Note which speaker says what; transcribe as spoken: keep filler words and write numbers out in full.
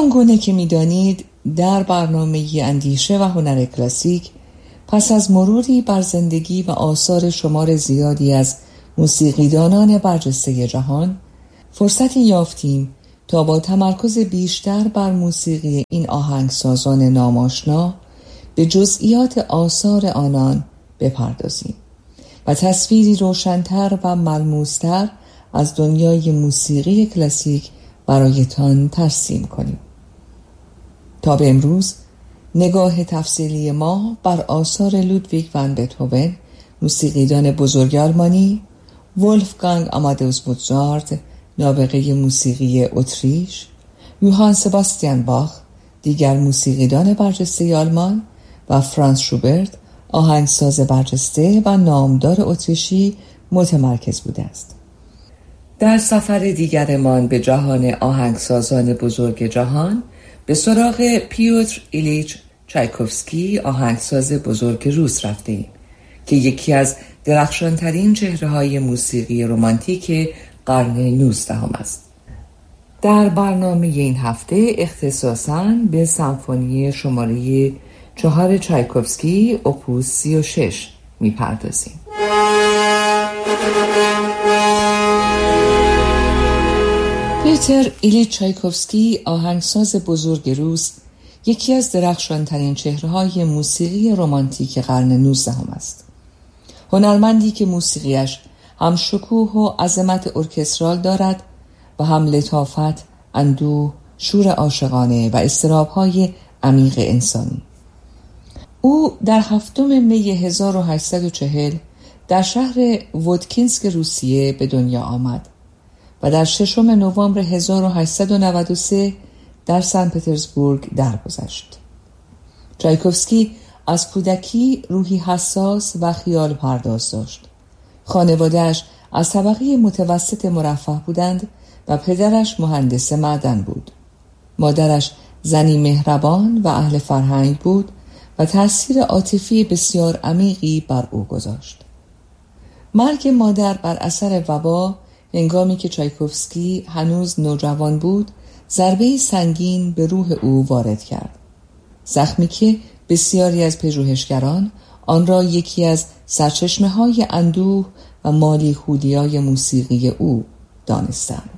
Speaker 1: همان گونه که می‌دانید در برنامه اندیشه و هنر کلاسیک پس از مروری بر زندگی و آثار شمار زیادی از موسیقیدانان برجسته جهان فرصتی یافتیم تا با تمرکز بیشتر بر موسیقی این آهنگسازان ناماشنا به جزئیات آثار آنان بپردازیم و تصویری روشن‌تر و ملموس‌تر از دنیای موسیقی کلاسیک برایتان ترسیم کنیم. تا به امروز نگاه تفصیلی ما بر آثار لودویگ ون بتهوون، موسیقیدان بزرگ آلمانی، ولفگانگ آمادئوس موزارت، نابغه موسیقی اتریش، یوهان سباستیان باخ، دیگر موسیقیدان برجسته آلمان، و فرانز شوبرت، آهنگساز برجسته و نامدار اتریشی متمرکز بوده است. در سفر دیگرمان به جهان آهنگسازان بزرگ جهان به سراغ پیوتر ایلیچ چایکوفسکی، آهنگساز بزرگ روس رفتیم که یکی از درخشانترین چهره‌های موسیقی رمانتیک قرن نوزدهم است. در برنامه این هفته اختصاصاً به سمفونی شماره چهار چایکوفسکی اپوس سی و شش می‌پردازیم. پیوتر ایلیچ چایکوفسکی، آهنگساز بزرگ روس، یکی از درخشانترین چهره‌های موسیقی رمانتیک قرن نوزدهم است. هنرمندی که موسیقیش هم شکوه و عظمت ارکسترال دارد و هم لطافت، اندوه، شور عاشقانه و اضطراب‌های عمیق انسانی. او در هفتم می هزار و هشتصد و چهل در شهر وودکینسک روسیه به دنیا آمد و در ششم نوامبر هزار و هشتصد و نود و سه در سن پترزبورگ درگذشت. چایکوفسکی از کودکی روحی حساس و خیال پرداز داشت. خانواده‌اش از طبقه متوسط مرفه بودند و پدرش مهندس معدن بود. مادرش زنی مهربان و اهل فرهنگ بود و تأثیر عاطفی بسیار عمیقی بر او گذاشت. مرگ مادر بر اثر وبا هنگامی که چایکوفسکی هنوز نوجوان بود، ضربه‌ای سنگین به روح او وارد کرد. زخمی که بسیاری از پژوهشگران آن را یکی از سرچشمه‌های اندوه و مالیحولیای موسیقی او دانستند.